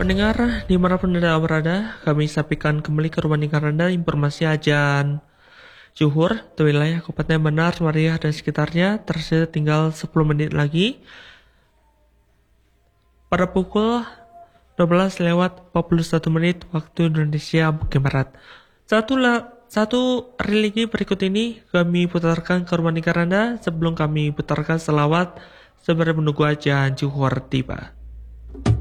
pendengar, dimanapun Anda berada, kami sampaikan kembali ke rumah lingkar Anda informasi ajan Juhur, di wilayah Kabupaten Bandar, Mariah, dan sekitarnya, tersisa tinggal 10 menit lagi. Pada pukul 12:41 waktu Indonesia bagian Barat. Satu religi berikut ini kami putarkan ke rumah lingkar Anda sebelum kami putarkan selawat sembari menunggu ajan Juhur tiba.